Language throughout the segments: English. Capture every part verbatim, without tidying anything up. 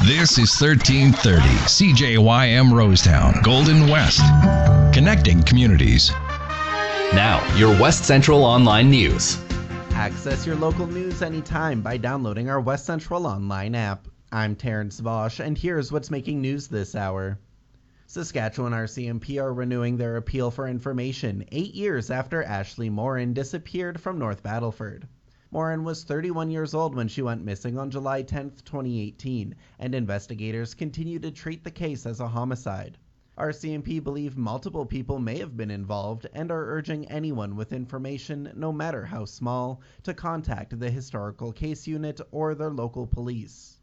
This is thirteen thirty C J Y M Rosetown, Golden West, connecting communities. Now, your West Central Online News. Access your local news anytime by downloading our West Central Online app. I'm Terrence Vosch, and here's what's making news this hour. Saskatchewan R C M P are renewing their appeal for information eight years after Ashley Morin disappeared from North Battleford. Morin was thirty-one years old when she went missing on July tenth, twenty eighteen, and investigators continue to treat the case as a homicide. R C M P believe multiple people may have been involved and are urging anyone with information, no matter how small, to contact the Historical Case Unit or their local police.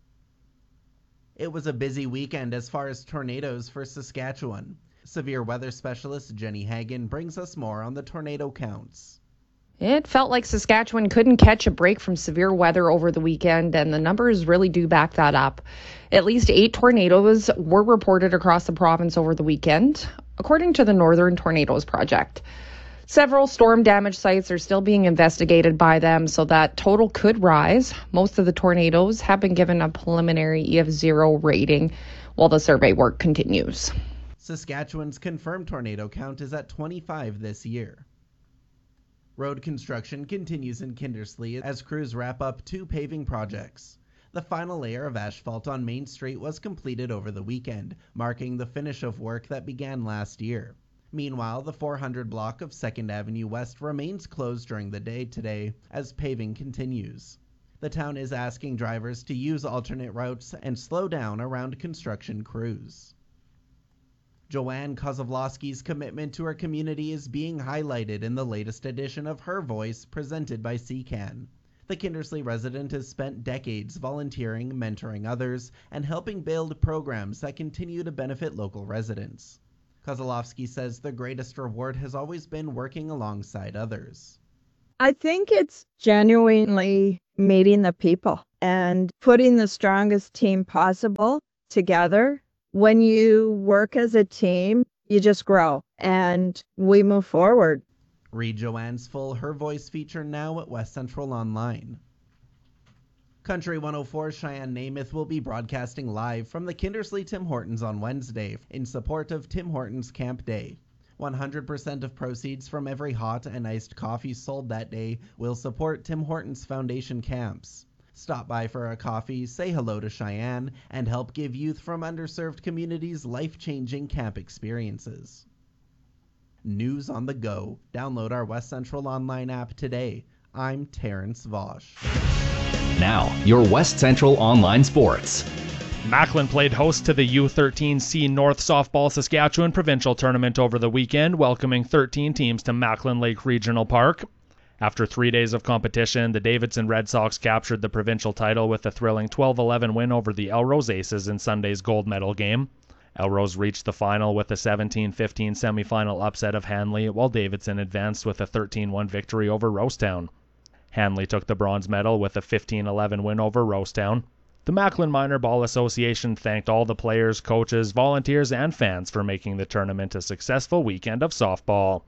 It was a busy weekend as far as tornadoes for Saskatchewan. Severe weather specialist Jenny Hagen brings us more on the tornado counts. It felt like Saskatchewan couldn't catch a break from severe weather over the weekend, and the numbers really do back that up. At least eight tornadoes were reported across the province over the weekend, according to the Northern Tornadoes Project. Several storm damage sites are still being investigated by them, so that total could rise. Most of the tornadoes have been given a preliminary E of zero rating while the survey work continues. Saskatchewan's confirmed tornado count is at twenty-five this year. Road construction continues in Kindersley as crews wrap up two paving projects. The final layer of asphalt on Main Street was completed over the weekend, marking the finish of work that began last year. Meanwhile, the four hundred block of second Avenue West remains closed during the day today as paving continues. The town is asking drivers to use alternate routes and slow down around construction crews. Joanne Kozlovsky's commitment to her community is being highlighted in the latest edition of Her Voice, presented by C C A N. The Kindersley resident has spent decades volunteering, mentoring others, and helping build programs that continue to benefit local residents. Kozlovsky says the greatest reward has always been working alongside others. I think it's genuinely meeting the people and putting the strongest team possible together. When you work as a team, you just grow and we move forward. Read Joanne's full Her Voice feature now at West Central Online. Country one oh four Cheyenne Namath will be broadcasting live from the Kindersley Tim Hortons on Wednesday in support of Tim Hortons Camp Day. one hundred percent of proceeds from every hot and iced coffee sold that day will support Tim Hortons Foundation camps. Stop by for a coffee, say hello to Cheyenne, and help give youth from underserved communities life-changing camp experiences. News on the go. Download our West Central Online app today. I'm Terrence Vosch. Now, your West Central Online Sports. Macklin played host to the U thirteen C North Softball Saskatchewan Provincial Tournament over the weekend, welcoming thirteen teams to Macklin Lake Regional Park. After three days of competition, the Davidson Red Sox captured the provincial title with a thrilling twelve eleven win over the Elrose Aces in Sunday's gold medal game. Elrose reached the final with a seventeen fifteen semifinal upset of Hanley, while Davidson advanced with a thirteen one victory over Rosetown. Hanley took the bronze medal with a fifteen eleven win over Rosetown. The Macklin Minor Ball Association thanked all the players, coaches, volunteers, and fans for making the tournament a successful weekend of softball.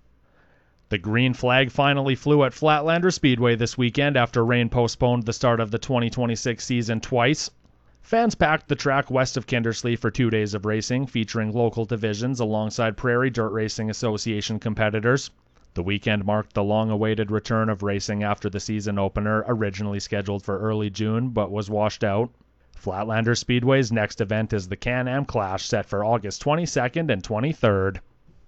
The green flag finally flew at Flatlander Speedway this weekend after rain postponed the start of the twenty twenty-six season twice. Fans packed the track west of Kindersley for two days of racing, featuring local divisions alongside Prairie Dirt Racing Association competitors. The weekend marked the long-awaited return of racing after the season opener, originally scheduled for early June, but was washed out. Flatlander Speedway's next event is the Can-Am Clash, set for August twenty-second and twenty-third.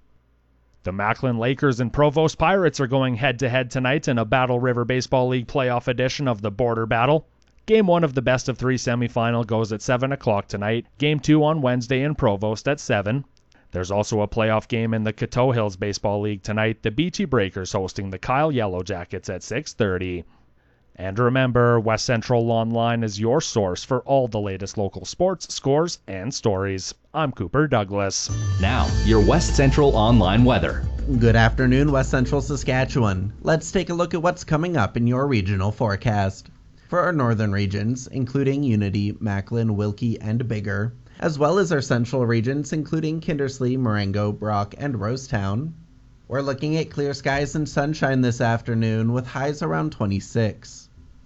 The Macklin Lakers and Provost Pirates are going head-to-head tonight in a Battle River Baseball League playoff edition of the Border Battle. Game one of the best-of-three semifinal goes at seven o'clock tonight. Game two on Wednesday in Provost at seven. There's also a playoff game in the Coteau Hills Baseball League tonight, the Beachy Breakers hosting the Kyle Yellow Jackets at six thirty. And remember, West Central Online is your source for all the latest local sports, scores, and stories. I'm Cooper Douglas. Now, your West Central Online weather. Good afternoon, West Central Saskatchewan. Let's take a look at what's coming up in your regional forecast. For our northern regions, including Unity, Macklin, Wilkie, and Biggar, as well as our central regions, including Kindersley, Marengo, Brock, and Rosetown, we're looking at clear skies and sunshine this afternoon with highs around twenty-six.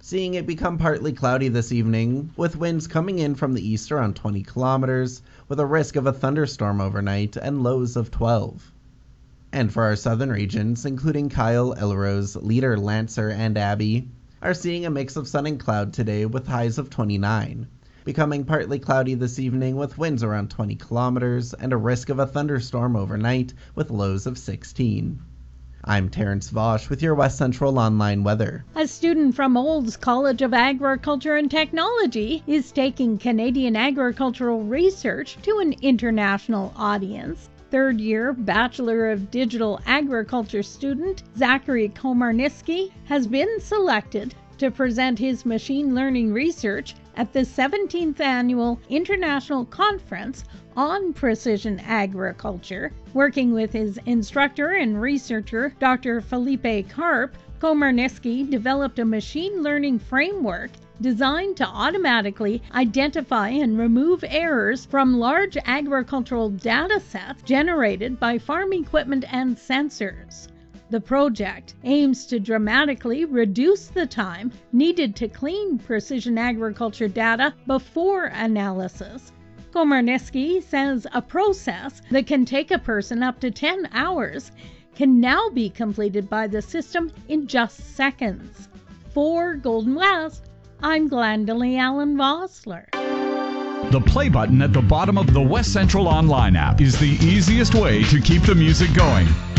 seeing it become partly cloudy this evening, with winds coming in from the east around twenty kilometers, with a risk of a thunderstorm overnight and lows of twelve. And for our southern regions, including Kyle, Elrose, Leader, Lancer, and Abbey, are seeing a mix of sun and cloud today with highs of twenty-nine, becoming partly cloudy this evening with winds around twenty kilometers and a risk of a thunderstorm overnight with lows of sixteen. I'm Terrence Vosch with your West Central Online weather. A student from Olds College of Agriculture and Technology is taking Canadian agricultural research to an international audience. Third-year Bachelor of Digital Agriculture student Zachary Komarniski has been selected to present his machine learning research at the seventeenth Annual International Conference on Precision Agriculture. Working with his instructor and researcher, Doctor Felipe Karp, Komarniski developed a machine learning framework designed to automatically identify and remove errors from large agricultural data sets generated by farm equipment and sensors. The project aims to dramatically reduce the time needed to clean precision agriculture data before analysis. Komarniski says a process that can take a person up to ten hours can now be completed by the system in just seconds. For Golden West, I'm Glendalee Allen Vossler. The play button at the bottom of the West Central Online app is the easiest way to keep the music going.